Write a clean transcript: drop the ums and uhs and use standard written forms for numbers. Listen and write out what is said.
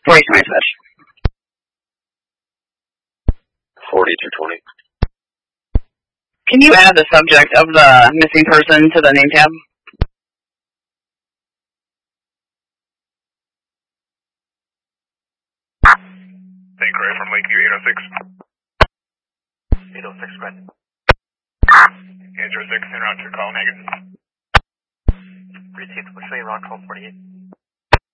4020 dispatch. 4220. Can you add the subject of the missing person to the name tab? St. Croix from Lakeview 806. 806, right. 806, interrupt your call, negative. Received, we'll show you around 1248.